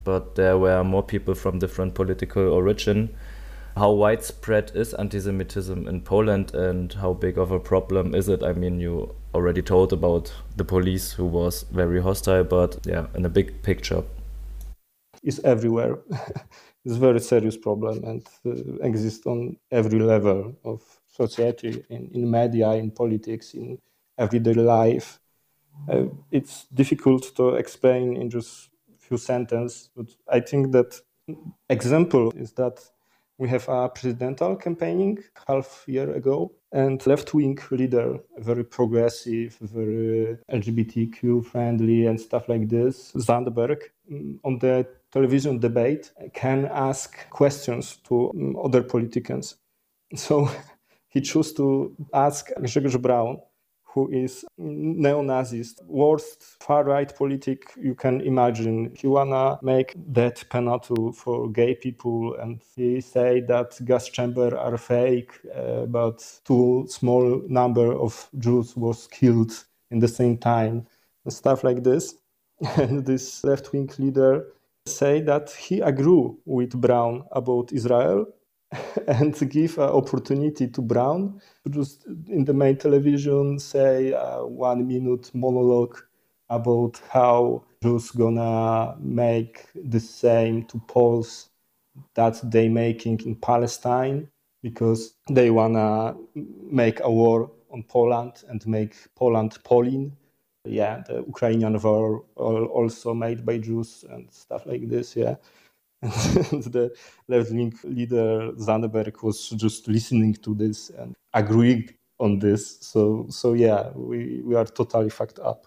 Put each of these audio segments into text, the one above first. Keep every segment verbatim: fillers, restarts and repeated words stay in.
but there were more people from different political origin. How widespread is anti-Semitism in Poland and how big of a problem is it? I mean, you already told about the police who was very hostile, but yeah, in a big picture. It's everywhere. It's a very serious problem and uh, exists on every level of society, in, in media, in politics, in everyday life. Uh, it's difficult to explain in just few sentences, but I think that example is that we have a presidential campaigning half year ago, and left-wing leader, very progressive, very L G B T Q friendly and stuff like this, Zandberg, mm, on the television debate can ask questions to mm, other politicians. So he chose to ask Grzegorz Braun, who is neo-Nazist, worst far-right politic you can imagine. He wanna make death penalty for gay people, and he say that gas chamber are fake, uh, but too small number of Jews was killed in the same time, and stuff like this. And this left-wing leader say that he agree with Braun about Israel, and give an opportunity to Braun to just in the main television say a one minute monologue about how Jews gonna make the same to Poles that they making in Palestine, because they wanna make a war on Poland and make Poland Polin. Yeah, the Ukrainian war also made by Jews and stuff like this. Yeah. And the left-wing leader Zandberg was just listening to this and agreeing on this. So, so yeah, we, we are totally fucked up.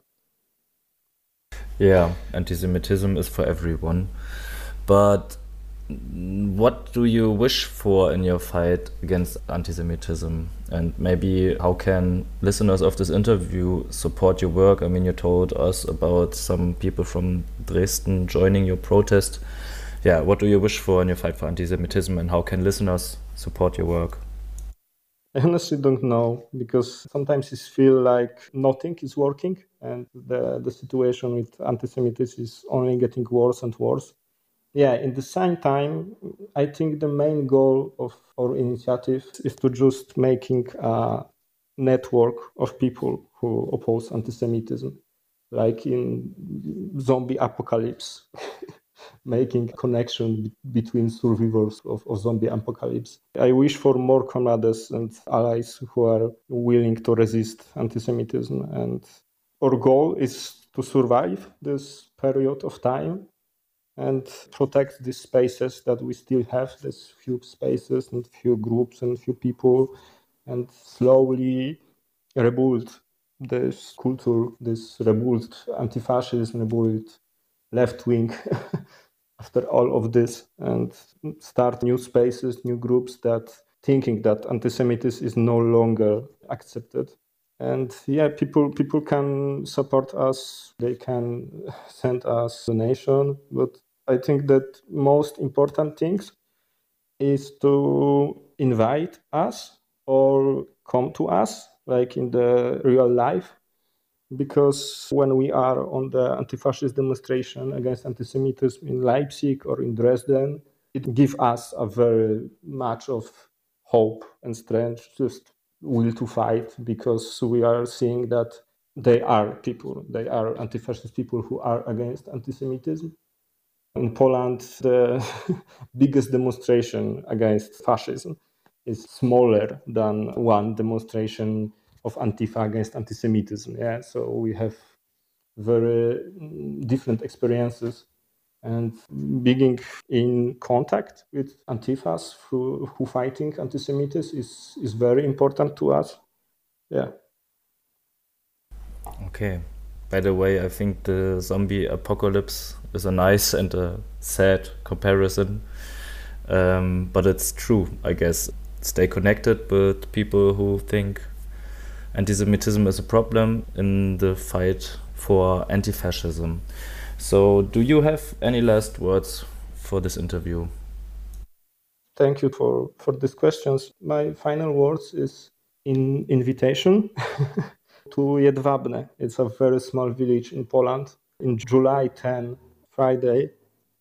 Yeah, anti-Semitism is for everyone. But what do you wish for in your fight against anti-Semitism? And maybe how can listeners of this interview support your work? I mean, you told us about some people from Dresden joining your protest. Yeah, what do you wish for in your fight for anti-Semitism, and how can listeners support your work? I honestly don't know, because sometimes it feels like nothing is working and the, the situation with anti-Semitism is only getting worse and worse. Yeah, in the same time, I think the main goal of our initiative is to just making a network of people who oppose anti-Semitism, like in zombie apocalypse, making connection be- between survivors of, of zombie apocalypse. I wish for more comrades and allies who are willing to resist anti-Semitism, and our goal is to survive this period of time and protect these spaces that we still have, these few spaces and few groups and few people, and slowly rebuild this culture, this rebuild anti-fascism, rebuild left-wing after all of this, and start new spaces, new groups that thinking that anti-Semitism is no longer accepted. And yeah, people people can support us. They can send us donation. But I think that most important things is to invite us or come to us, like in the real life. Because when we are on the anti-fascist demonstration against anti-Semitism in Leipzig or in Dresden, it gives us a very much of hope and strength, just will to fight, because we are seeing that they are people, they are anti-fascist people who are against anti-Semitism. In Poland, the biggest demonstration against fascism is smaller than one demonstration of Antifa against anti-Semitism. Yeah, so we have very mm, different experiences, and being in contact with Antifas who, who fighting anti-Semitism is, is very important to us. Yeah. Okay. By the way, I think the zombie apocalypse is a nice and a sad comparison. Um, but it's true, I guess. Stay connected with people who think anti-Semitism is a problem in the fight for anti-fascism. So, do you have any last words for this interview? Thank you for, for these questions. My final words is in invitation to Jedwabne. It's a very small village in Poland. In July tenth, Friday,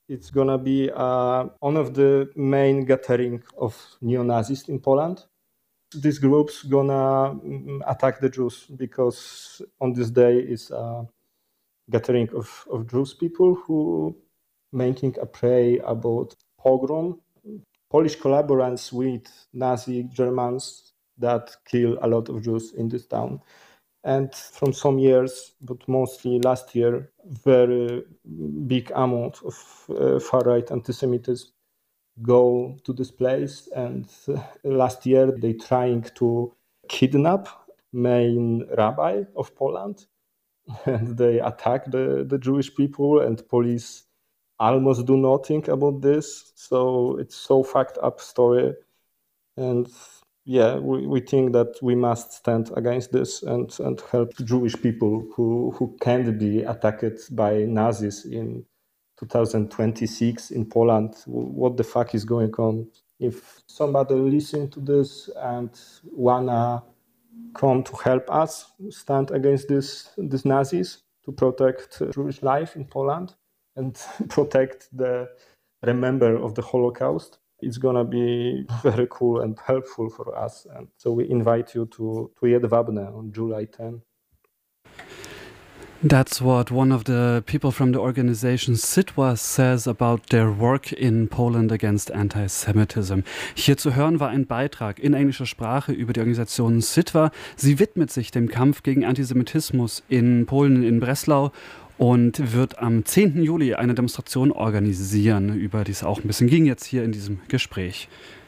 It's gonna be uh, one of the main gathering of neo-Nazis in Poland. This group's gonna mm, attack the Jews because on this day is a gathering of, of Jewish people who making a prey about pogrom, Polish collaborations with Nazi Germans that kill a lot of Jews in this town. And from some years, but mostly last year, very big amount of uh, far-right anti-Semitism go to this place. And uh, last year, they trying to kidnap main rabbi of Poland, and they attack the, the Jewish people, and police almost do nothing about this. So it's so fucked up story. And yeah, we, we think that we must stand against this and, and help Jewish people who, who can't be attacked by Nazis in two thousand twenty-six in Poland. What the fuck is going on? If somebody listen to this and wanna come to help us stand against this, these Nazis to protect Jewish life in Poland and protect the remember of the Holocaust, it's gonna be very cool and helpful for us. And so we invite you to, to Jedwabne on July tenth. That's what one of the people from the organization Sitwa says about their work in Poland against anti-Semitism. Hier zu hören war ein Beitrag in englischer Sprache über die Organisation Sitwa. Sie widmet sich dem Kampf gegen Antisemitismus in Polen, in Breslau, und wird am zehnten Juli eine Demonstration organisieren, über die es auch ein bisschen ging jetzt hier in diesem Gespräch.